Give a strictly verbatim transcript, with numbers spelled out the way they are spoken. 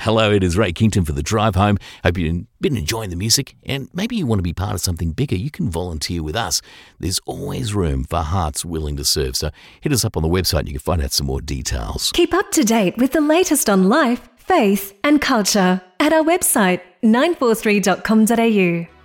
Hello, it is Ray Kington for The Drive Home. Hope you've been enjoying the music, and maybe you want to be part of something bigger. You can volunteer with us. There's always room for hearts willing to serve. So hit us up on the website and you can find out some more details. Keep up to date with the latest on life, faith and culture at our website nine four three dot com dot a u.